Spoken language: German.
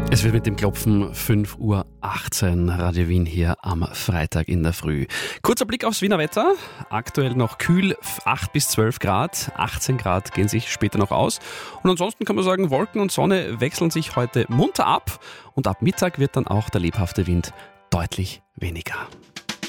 Es wird mit dem Klopfen 5:18 Uhr, Radio Wien hier am Freitag in der Früh. Kurzer Blick aufs Wiener Wetter. Aktuell noch kühl, 8 bis 12 Grad. 18 Grad gehen sich später noch aus. Und ansonsten kann man sagen, Wolken und Sonne wechseln sich heute munter ab. Und ab Mittag wird dann auch der lebhafte Wind deutlich weniger.